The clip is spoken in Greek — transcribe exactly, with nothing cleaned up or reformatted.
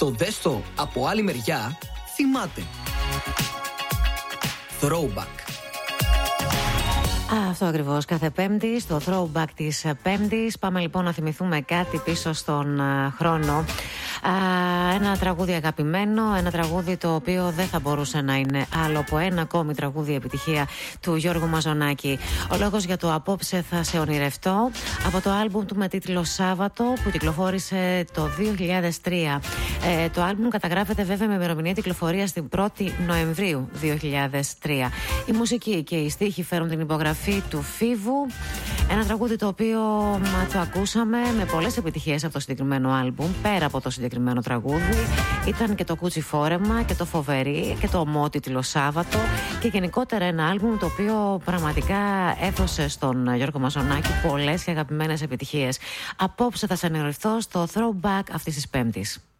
Το δέστο από άλλη μεριά θυμάται. Throwback. Αυτό ακριβώς, κάθε Πέμπτη στο Throwback της Πέμπτης. Πάμε λοιπόν να θυμηθούμε κάτι πίσω στον uh, χρόνο. Uh, ένα τραγούδι αγαπημένο, ένα τραγούδι το οποίο δεν θα μπορούσε να είναι άλλο από ένα ακόμη τραγούδι επιτυχία του Γιώργου Μαζονάκη. Ο λόγος για το απόψε θα σε ονειρευτώ, από το άλμπουμ του με τίτλο Σάββατο, που κυκλοφόρησε το δύο χιλιάδες τρία. Ε, το άλμπουμ καταγράφεται βέβαια με ημερομηνία κυκλοφορία την πρώτη Νοεμβρίου δύο χιλιάδες τρία. Η μουσική και οι στίχοι φέρουν την υπογραφή του Φίβου. Ένα τραγούδι το οποίο μα, το ακούσαμε με πολλές επιτυχίες από το συγκεκριμένο άλμπουμ. Πέρα από το συγκεκριμένο τραγούδι ήταν και το Κούτσι Φόρεμα και το Φοβερή και το ομότιτλο Σάββατο, και γενικότερα ένα άλμπουμ το οποίο πραγματικά έδωσε στον Γιώργο Μαζονάκη πολλές και αγαπημένες επιτυχίες. Απόψε θα σε ονειρευτώ στο Throwback αυτής της Πέμπτης.